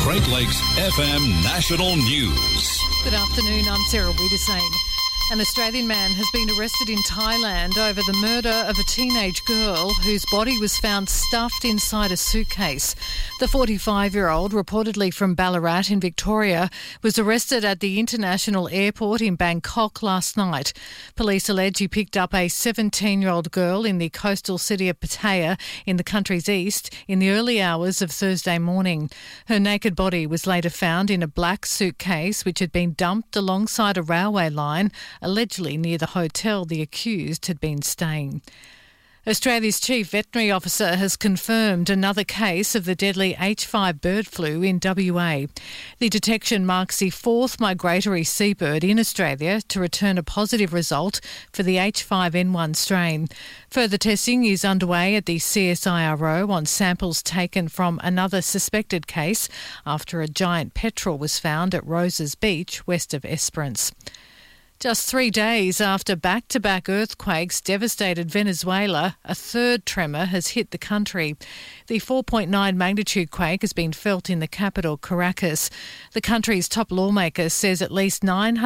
Great Lakes FM National News. Good afternoon, I'm Sarah Wiedersane. An Australian man has been arrested in Thailand over the murder of a teenage girl whose body was found stuffed inside a suitcase. The 45-year-old, reportedly from Ballarat in Victoria, was arrested at the international airport in Bangkok last night. Police allege he picked up a 17-year-old girl in the coastal city of Pattaya in the country's east in the early hours of Thursday morning. Her naked body was later found in a black suitcase which had been dumped alongside a railway line, allegedly near the hotel the accused had been staying. Australia's Chief Veterinary Officer has confirmed another case of the deadly H5 bird flu in WA. The detection marks the fourth migratory seabird in Australia to return a positive result for the H5N1 strain. Further testing is underway at the CSIRO on samples taken from another suspected case after a giant petrel was found at Roses Beach, west of Esperance. Just 3 days after back-to-back earthquakes devastated Venezuela, a third tremor has hit the country. The 4.9 magnitude quake has been felt in the capital, Caracas. The country's top lawmaker says at least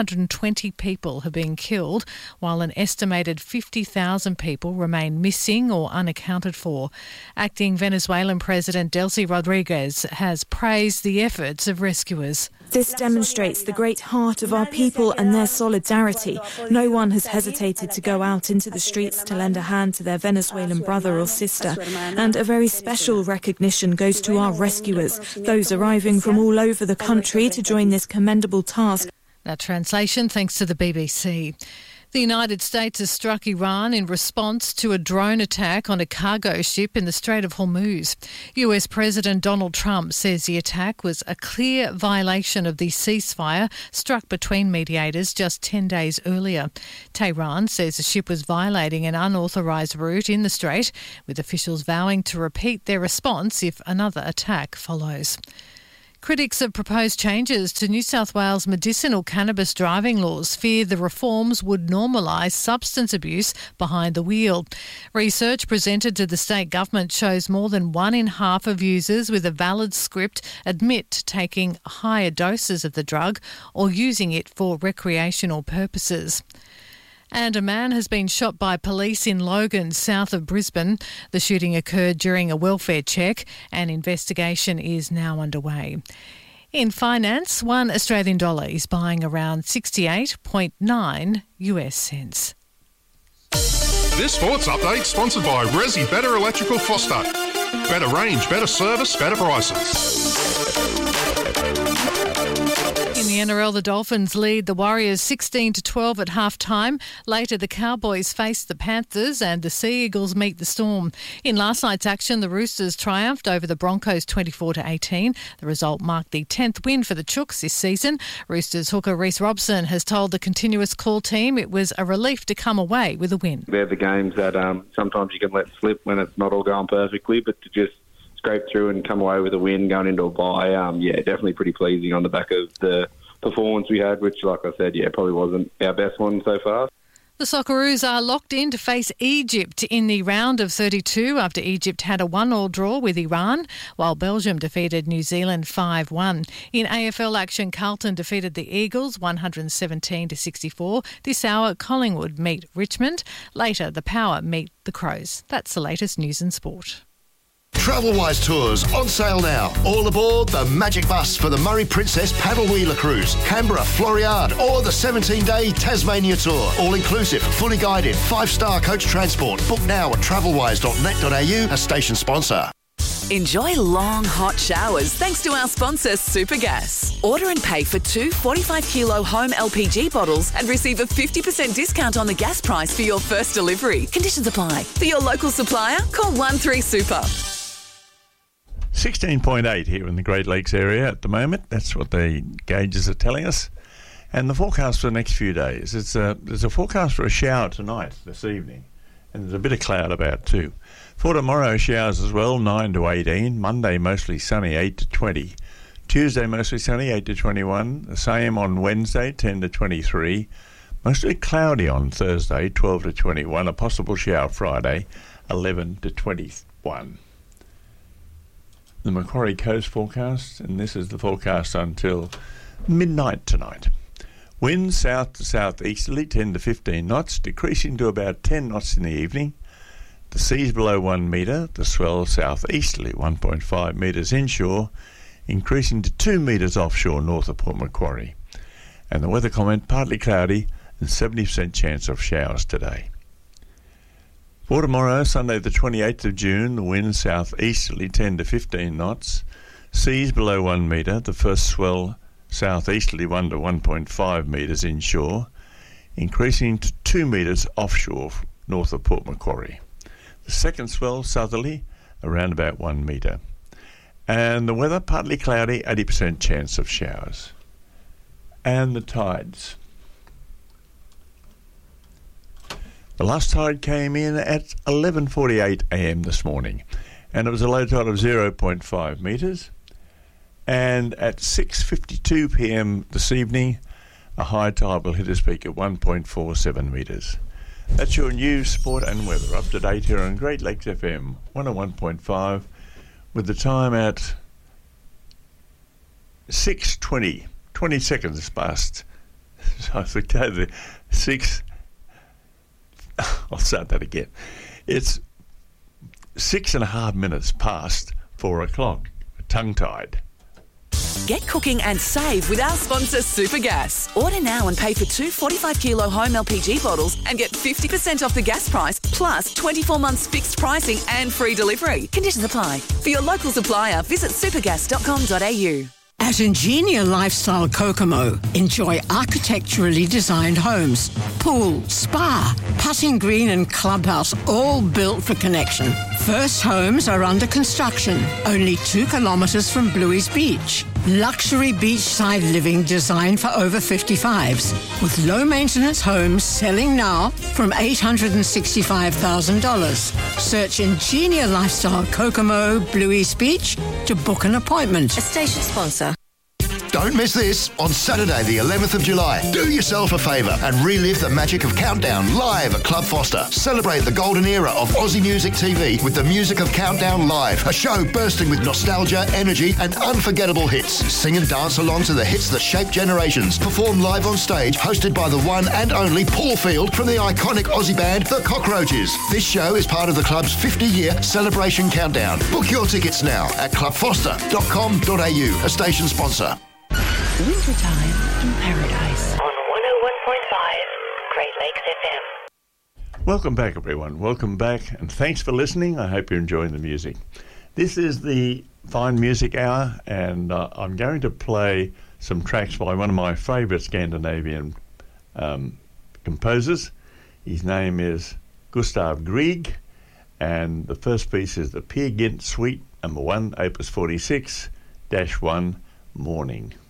920 people have been killed, while an estimated 50,000 people remain missing or unaccounted for. Acting Venezuelan President Delcy Rodriguez has praised the efforts of rescuers. This demonstrates the great heart of our people and their solidarity. No one has hesitated to go out into the streets to lend a hand to their Venezuelan brother or sister. And a very special recognition goes to our rescuers, those arriving from all over the country to join this commendable task. That translation thanks to the BBC. The United States has struck Iran in response to a drone attack on a cargo ship in the Strait of Hormuz. US President Donald Trump says the attack was a clear violation of the ceasefire struck between mediators just 10 days earlier. Tehran says the ship was violating an unauthorised route in the strait, with officials vowing to repeat their response if another attack follows. Critics of proposed changes to New South Wales medicinal cannabis driving laws fear the reforms would normalise substance abuse behind the wheel. Research presented to the state government shows more than 1 in half of users with a valid script admit to taking higher doses of the drug or using it for recreational purposes. And a man has been shot by police in Logan, south of Brisbane. The shooting occurred during a welfare check. An investigation is now underway. In finance, $1 Australian is buying around 68.9 US cents. This sports update sponsored by Resi Better Electrical Foster. Better range, better service, better prices. In the NRL, the Dolphins lead the Warriors 16-12 at half-time. Later, the Cowboys face the Panthers and the Sea Eagles meet the Storm. In last night's action, the Roosters triumphed over the Broncos 24-18. The result marked the 10th win for the Chooks this season. Roosters hooker Reece Robson has told the Continuous Call team it was a relief to come away with a win. They're the games that sometimes you can let slip when it's not all going perfectly, but to just scrape through and come away with a win going into a bye, definitely pretty pleasing on the back of the performance we had, which, like I said, probably wasn't our best one so far. The Socceroos are locked in to face Egypt in the round of 32 after Egypt had a 1-1 draw with Iran, while Belgium defeated New Zealand 5-1. In AFL action, Carlton defeated the Eagles 117-64. This hour, Collingwood meet Richmond. Later, the Power meet the Crows. That's the latest news and sport. Travelwise Tours on sale now. All aboard the Magic Bus for the Murray Princess Paddle Wheeler Cruise, Canberra, Floriade, or the 17-day Tasmania Tour. All inclusive, fully guided, 5-star coach transport. Book now at travelwise.net.au, a station sponsor. Enjoy long, hot showers thanks to our sponsor, Supergas. Order and pay for 2 45-kilo home LPG bottles and receive a 50% discount on the gas price for your first delivery. Conditions apply. For your local supplier, call 13-SUPER. 16.8 here in the Great Lakes area at the moment. That's what the gauges are telling us. And the forecast for the next few days, there's a forecast for a shower tonight, this evening. And there's a bit of cloud about too. For tomorrow, showers as well, 9 to 18. Monday, mostly sunny, 8 to 20. Tuesday, mostly sunny, 8 to 21. The same on Wednesday, 10 to 23. Mostly cloudy on Thursday, 12 to 21. A possible shower Friday, 11 to 21. the Macquarie Coast forecast, and this is the forecast until midnight tonight. Winds south to southeasterly 10 to 15 knots, decreasing to about 10 knots in the evening. The sea's below 1 metre, the swell southeasterly 1.5 metres inshore, increasing to 2 metres offshore north of Port Macquarie. And the weather comment, partly cloudy and 70% chance of showers today. For tomorrow, Sunday the 28th of June, the wind southeasterly 10 to 15 knots, seas below 1 metre, the first swell southeasterly 1 to 1.5 metres inshore, increasing to 2 metres offshore north of Port Macquarie. The second swell southerly around about 1 metre. And the weather partly cloudy, 80% chance of showers. And the tides. The last tide came in at 11:48 a.m. this morning, and it was a low tide of 0.5 metres. And at 6:52 p.m. this evening, a high tide will hit its peak at 1.47 metres. That's your news, sport and weather up to date here on Great Lakes FM 101.5, with the time at 6:20, 20 seconds past. So I think the 6. I'll start that again. It's 6.5 minutes past 4 o'clock. Tongue-tied. Get cooking and save with our sponsor Supergas. Order now and pay for 2 45-kilo home LPG bottles and get 50% off the gas price, plus 24 months fixed pricing and free delivery. Conditions apply. For your local supplier, visit supergas.com.au. At Ingenia Lifestyle Kokomo, enjoy architecturally designed homes, pool, spa, putting green and clubhouse, all built for connection. First homes are under construction, only 2 kilometres from Bluey's Beach. Luxury beachside living designed for over 55s, with low-maintenance homes selling now from $865,000. Search Ingenia Lifestyle Kokomo, Bluey's Beach to book an appointment. A station sponsor. Don't miss this on Saturday the 11th of July. Do yourself a favour and relive the magic of Countdown live at Club Foster. Celebrate the golden era of Aussie music TV with the music of Countdown Live, a show bursting with nostalgia, energy and unforgettable hits. Sing and dance along to the hits that shape generations. Perform live on stage, hosted by the one and only Paul Field from the iconic Aussie band The Cockroaches. This show is part of the club's 50-year celebration countdown. Book your tickets now at clubfoster.com.au, a station sponsor. Wintertime in Paradise on 101.5 Great Lakes FM. Welcome back, everyone. Welcome back, and thanks for listening. I hope you're enjoying the music. This is the Fine Music Hour, and I'm going to play some tracks by one of my favourite Scandinavian composers. His name is Gustav Grieg, and the first piece is the Peer Gynt Suite No. 1, Opus 46-1, Morning.